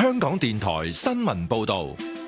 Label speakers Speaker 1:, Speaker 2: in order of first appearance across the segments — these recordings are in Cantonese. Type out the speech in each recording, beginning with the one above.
Speaker 1: 香港電台新聞報道，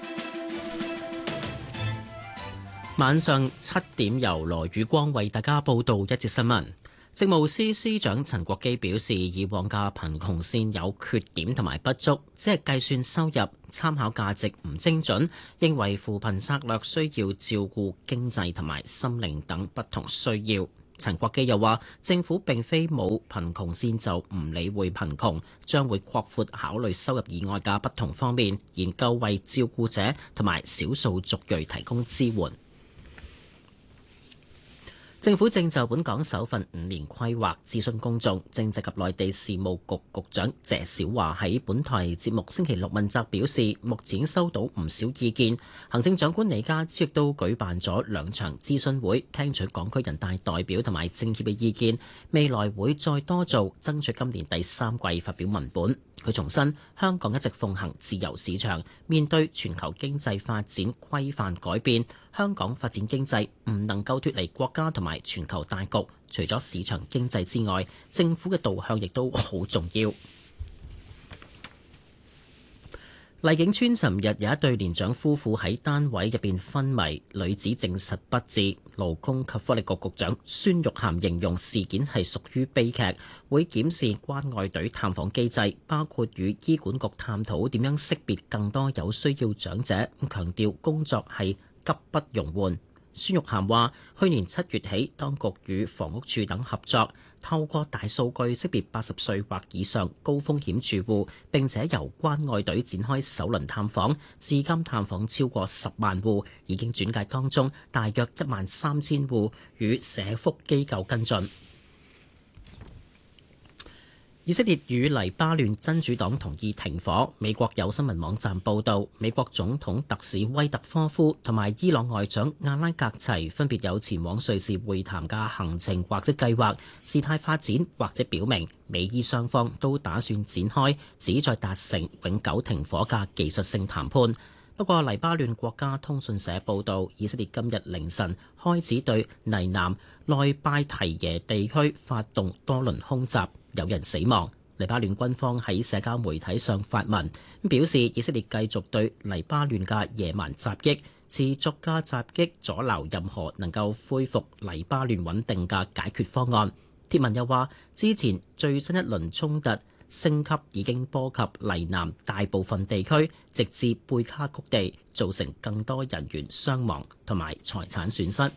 Speaker 2: 晚上7點由羅宇光為大家報道一節新聞。政務司司長陳國基表示，以往嘅貧窮線有缺點同埋不足，只係計算收入，參考價值唔精準，認為扶貧策略需要照顧經濟同埋心靈等不同需要。陳國基又話，政府並非冇貧窮線就唔理會貧窮，將會擴闊考慮收入以外嘅不同方面，研究為照顧者同埋少數族裔提供支援。政府正就本港首份5年規劃諮詢公眾。政制及內地事務局局長謝小華喺本台節目星期六問責表示，目前收到唔少意見。行政長官李家超亦都舉辦咗2場諮詢會，聽取港區人大代表同埋政協嘅意見。未來會再多做，爭取今年第3季發表文本。佢重申，香港一直奉行自由市場，面對全球經濟發展規範改變，香港發展經濟唔能夠脫離國家同埋全球大局。除咗市場經濟之外，政府嘅導向亦都好重要。荔景村尋日有一對年長夫婦喺單位入邊昏迷，女子證實不治。勞工及福利局局長孫玉菡形容事件係屬於悲劇，會檢視關愛隊探訪機制，包括與醫管局探討點樣識別更多有需要長者，強調工作係急不容緩。孫玉菡話：去年7月起，當局與房屋署等合作，透過大數據識別80歲或以上高風險住戶，並且由關愛隊展開首輪探訪，至今探訪超過10萬戶，已經轉介當中大約13000戶與社福機構跟進。以色列與黎巴嫩真主黨同意停火。美國有新聞網站報道，美國總統特使威特科夫同埋伊朗外長阿拉格齊分別有前往瑞士會談嘅行程或者計劃，事態發展或者表明美伊雙方都打算展開旨在達成永久停火嘅技術性談判。不過，黎巴嫩國家通訊社報道，以色列今日凌晨開始對黎南內拜提耶地區發動多輪空襲，有人死亡。黎巴嫩軍方喺社交媒體上發文，表示以色列繼續對黎巴嫩嘅野蠻襲擊，持續嘅襲擊阻撓任何能夠恢復黎巴嫩穩定嘅解決方案。貼文又話，之前最新一輪衝突升級已經波及黎南大部分地區，直至貝卡谷地，造成更多人員傷亡同埋財產損失。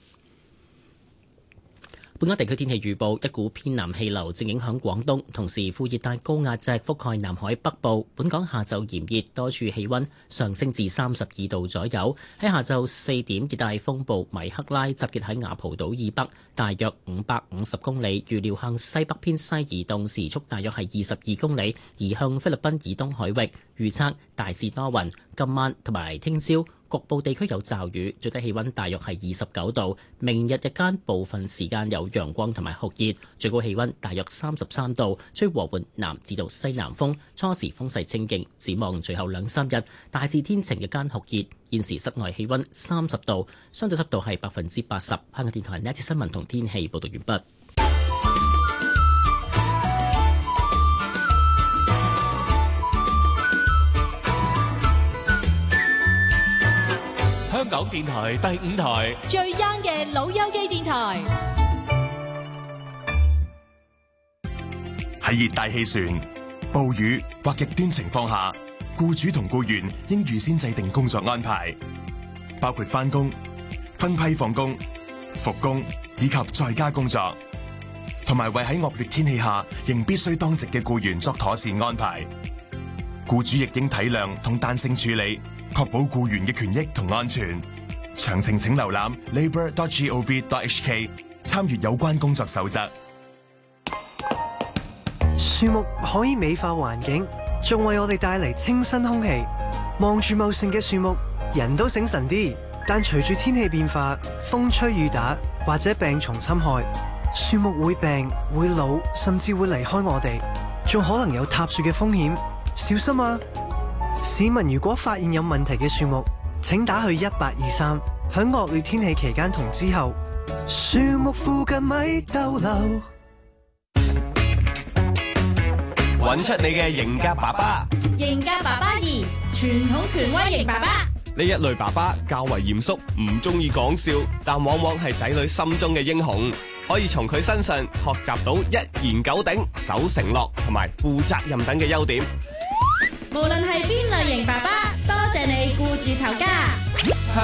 Speaker 2: 本港地區天氣預報，一股偏南氣流正影響廣東，同時副熱帶高壓脊覆蓋南海北部。本港下晝炎熱，多處氣溫上升至32度左右。喺下晝4點，熱帶風暴米克拉集結喺雅蒲島以北，大約550公里，預料向西北偏西移動，時速大約係22公里，移向菲律賓以東海域。預測大致多雲，今晚同埋聽朝局部地區有驟雨，最低氣溫大約係29度。明日日間部分時間有陽光同埋酷熱，最高氣溫大約33度，吹和緩南至到西南風，初時風勢清勁。展望隨後2-3日大致天晴，日間酷熱。現時室外氣溫30度，相對濕度係80%。香港電台呢一節新聞同天氣報道完畢。
Speaker 3: 香港電台第5台
Speaker 4: 最 young 嘅老友記電台。
Speaker 5: 喺熱帶氣旋、暴雨或極端情況下，僱主同僱員應預先制定工作安排，包括返工、分批放工、復工以及在家工作，同埋為喺惡劣天氣下仍必須當值嘅僱員作妥善安排。僱主亦應體諒同彈性處理，確保僱員嘅權益同安全。詳情請瀏覽 labour.gov.hk 參閱有關工作守則。
Speaker 6: 樹木可以美化環境，仲為我哋帶嚟清新空氣。望住茂盛嘅樹木，人都醒神啲。但隨住天氣變化，風吹雨打或者病蟲侵害，樹木會病、會老，甚至會離開我哋，仲可能有塌樹嘅風險。小心啊！市民如果發現有問題嘅樹木，請打去1823。喺惡劣天氣期間同之後，樹木附近咪逗留。
Speaker 7: 揾出你嘅型格爸爸。
Speaker 4: 型格爸爸2，傳統權威型爸爸。
Speaker 7: 呢一類爸爸較為嚴肅，唔中意講笑，但往往係仔女心中嘅英雄。可以從佢身上學習到一言九鼎、守承諾同埋負責任等嘅優點。
Speaker 4: 無論係邊類型爸爸，多謝你顧住頭家。